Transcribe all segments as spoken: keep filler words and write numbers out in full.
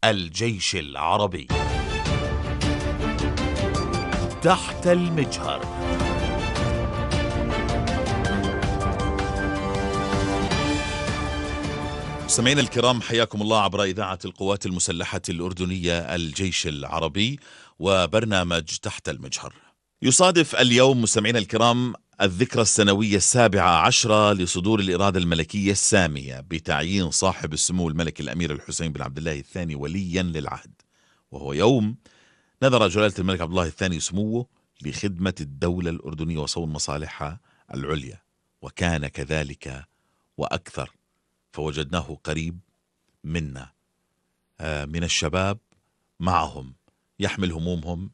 الجيش العربي تحت المجهر. مستمعينا الكرام، حياكم الله عبر إذاعة القوات المسلحة الأردنية الجيش العربي وبرنامج تحت المجهر. يصادف اليوم مستمعينا الكرام الذكرى السنوية السابعة عشرة لصدور الإرادة الملكية السامية بتعيين صاحب السمو الملك الأمير الحسين بن عبد الله الثاني وليا للعهد، وهو يوم نذر جلالة الملك عبد الله الثاني سموه لخدمة الدولة الأردنية وصون مصالحها العليا، وكان كذلك وأكثر، فوجدناه قريب منا من الشباب معهم يحمل همومهم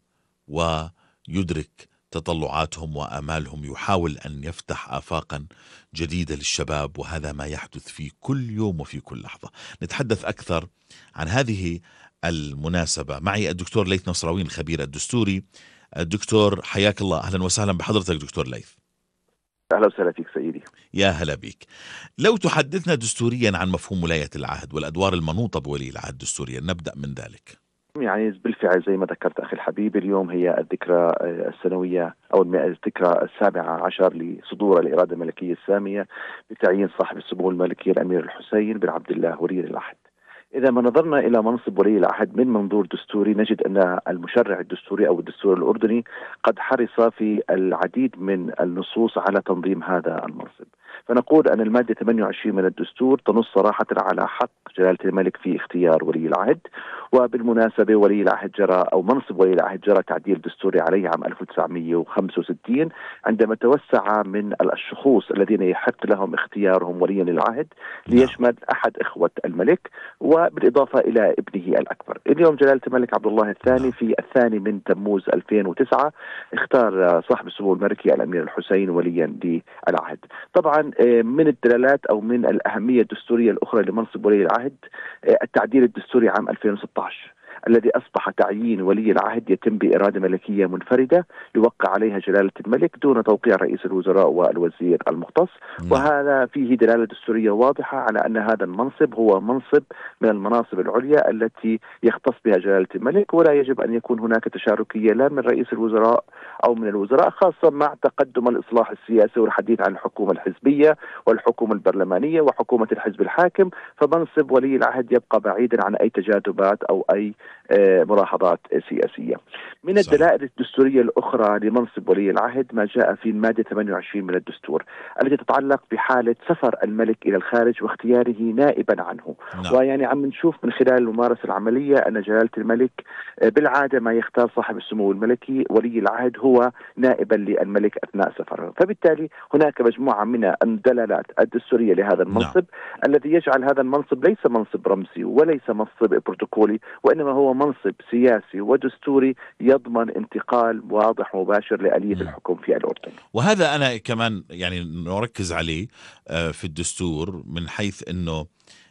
ويدرك تطلعاتهم وآمالهم، يحاول أن يفتح آفاقا جديدة للشباب، وهذا ما يحدث في كل يوم وفي كل لحظة. نتحدث أكثر عن هذه المناسبة معي الدكتور ليث نصراوي الخبير الدستوري. الدكتور حياك الله، أهلا وسهلا بحضرتك دكتور ليث. أهلا وسهلا فيك سيدي. يا هلا بك. لو تحدثنا دستوريا عن مفهوم ولاية العهد والأدوار المنوطة بولي العهد دستوريا، نبدأ من ذلك. يعني بالفعل زي ما ذكرت أخي الحبيب، اليوم هي الذكرى السنوية أو الذكرى السابعة عشر لصدور الإرادة الملكية السامية بتعيين صاحب السمو الملكي الأمير الحسين بن عبد الله ولي العهد. إذا ما نظرنا إلى منصب ولي العهد من منظور دستوري، نجد أن المشرع الدستوري أو الدستور الأردني قد حرص في العديد من النصوص على تنظيم هذا المنصب. فنقول أن المادة ثمانية وعشرين من الدستور تنص صراحة على حق جلالة الملك في اختيار ولي العهد، وبالمناسبة ولي العهد جرى أو منصب ولي العهد جرى تعديل دستوري عليه عام ألف وتسعمئة وخمسة وستين عندما توسع من الشخوص الذين يحق لهم اختيارهم وليا للعهد ليشمل أحد إخوة الملك وبالإضافة إلى ابنه الأكبر. اليوم جلالة الملك عبد الله الثاني في الثاني من تموز ألفين وتسعة اختار صاحب السمو الملكي الأمير الحسين وليا للعهد. طبعا من الدلالات أو من الأهمية الدستورية الأخرى لمنصب ولي العهد التعديل الدستوري عام ألفين وستة عشر الذي أصبح تعيين ولي العهد يتم بإرادة ملكية منفردة يوقع عليها جلالة الملك دون توقيع رئيس الوزراء والوزير المختص. وهذا فيه دلالة دستورية واضحة على أن هذا المنصب هو منصب من المناصب العليا التي يختص بها جلالة الملك، ولا يجب أن يكون هناك تشاركية لا من رئيس الوزراء أو من الوزراء، خاصة مع تقدم الإصلاح السياسي والحديث عن الحكومة الحزبية والحكومة البرلمانية وحكومة الحزب الحاكم. فمنصب ولي العهد يبقى بعيدا عن أي تجاذبات أو أي ملاحظات سياسية. من صحيح. الدلائل الدستورية الأخرى لمنصب ولي العهد ما جاء في المادة ثمانية وعشرين من الدستور التي تتعلق بحالة سفر الملك إلى الخارج واختياره نائبا عنه. نعم. ويعني عم نشوف من خلال الممارسة العملية أن جلالة الملك بالعادة ما يختار صاحب السمو الملكي ولي العهد هو نائبا للملك أثناء سفره، فبالتالي هناك مجموعة من الدلالات الدستورية لهذا المنصب. نعم. الذي يجعل هذا المنصب ليس منصب رمزي وليس منصب بروتوكولي، وإنما هو منصب سياسي ودستوري يضمن انتقال واضح ومباشر لآلية م. الحكم في الأردن. وهذا أنا كمان يعني نركز عليه في الدستور من حيث أنه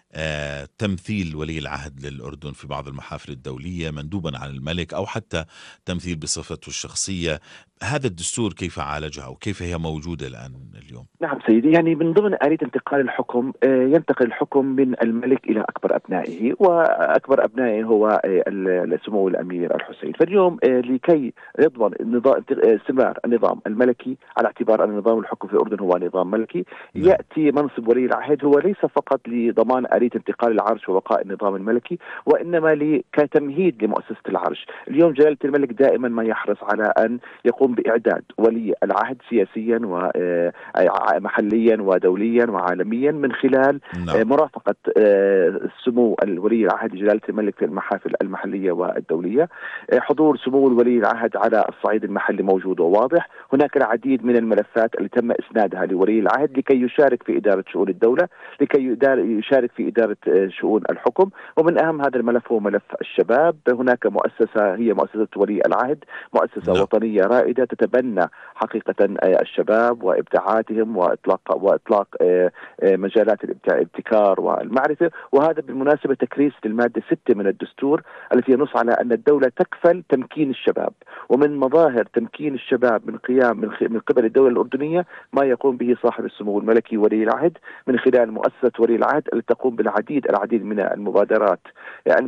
آه، تمثيل ولي العهد للأردن في بعض المحافل الدولية مندوبا عن الملك أو حتى تمثيل بصفته الشخصية. هذا الدستور كيف عالجها أو كيف هي موجودة الآن اليوم؟ نعم سيدي، يعني من ضمن آلية انتقال الحكم آه، ينتقل الحكم من الملك إلى أكبر أبنائه، وأكبر أبنائه هو آه، السمو الأمير الحسين. فاليوم آه، لكي يضمن النظام استمرار النظام الملكي على اعتبار أن نظام الحكم في الأردن هو نظام ملكي، نعم. يأتي منصب ولي العهد هو ليس فقط لضمان آلية انتقال العرش وبقاء النظام الملكي، وإنما كتمهيد لمؤسسة العرش. اليوم جلالة الملك دائما ما يحرص على أن يقوم بإعداد ولي العهد سياسيا ومحليا ودوليا وعالميا من خلال نعم. مرافقة سمو الولي العهد جلالة الملك في المحافل المحلية والدولية. حضور سمو الولي العهد على الصعيد المحلي موجود وواضح. هناك العديد من الملفات اللي تم إسنادها لولي العهد لكي يشارك في إدارة شؤون الدولة، لكي يشارك في إدارة شؤون الحكم. ومن أهم هذا الملف هو ملف الشباب. هناك مؤسسة هي مؤسسة ولي العهد، مؤسسة لا. وطنية رائدة تتبنى حقيقة الشباب وإبداعاتهم وإطلاق وإطلاق مجالات الابتكار والمعرفة. وهذا بالمناسبة تكريس للمادة ستة من الدستور التي ينص على أن الدولة تكفل تمكين الشباب، ومن مظاهر تمكين الشباب من قيام من قبل الدولة الأردنية ما يقوم به صاحب السمو الملكي ولي العهد من خلال مؤسسة ولي العهد التي تقوم بالعديد العديد من المبادرات